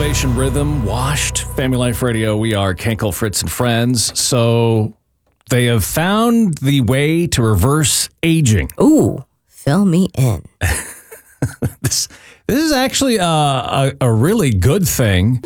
Station Rhythm, Washed, Family Life Radio. We are Kenkel, Fritz, and Friends. So they have found the way to reverse aging. Ooh, fill me in. This is actually a really good thing,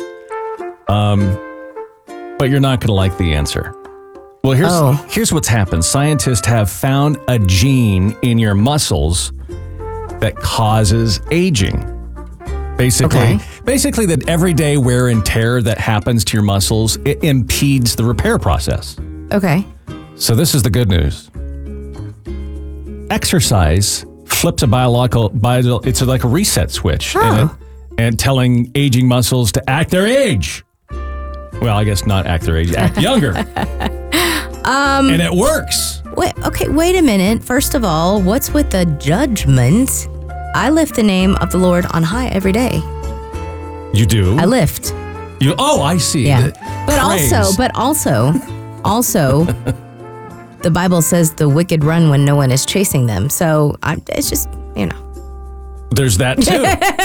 but you're not going to like the answer. Well, here's what's happened. Scientists have found a gene in your muscles that causes aging. Basically, that everyday wear and tear that happens to your muscles, it impedes the repair process. Okay. So this is the good news. Exercise flips a biological, it's like a reset switch in it, and telling aging muscles to act their age. Well, I guess not act their age, act younger. And it works. Wait a minute. First of all, what's with the judgment? I lift the name of the Lord on high every day. You do? I lift. I see. Yeah. But also, the Bible says the wicked run when no one is chasing them. So it's just, There's that too.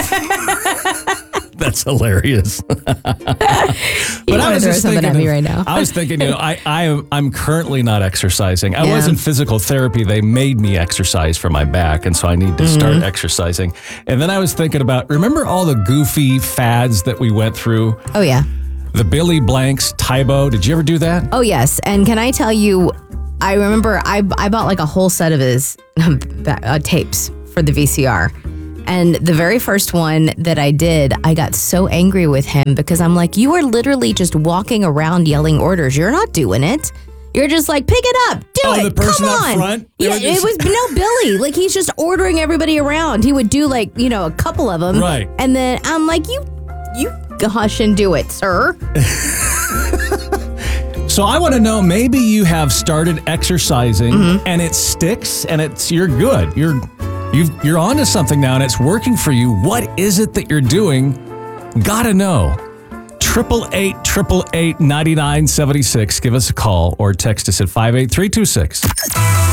That's hilarious. But I was just thinking at me right now. I was thinking, I'm currently not exercising. I was in physical therapy. They made me exercise for my back, and so I need to start exercising. And then I was thinking about, remember all the goofy fads that we went through? Oh, yeah. The Billy Blanks, Tybo. Did you ever do that? Oh, yes. And can I tell you, I remember I bought like a whole set of his tapes for the VCR. And the very first one that I did, I got so angry with him because I'm like, you are literally just walking around yelling orders. You're not doing it. You're just like, pick it up, do it. The person Come up on. front? Yeah, it was Billy. Like he's just ordering everybody around. He would do like, a couple of them. Right. And then I'm like, you hush and do it, sir. So I want to know, maybe you have started exercising and it sticks and you're good. You're onto something now and it's working for you. What is it that you're doing? Gotta know. 888-888-9976. Give us a call or text us at 58326.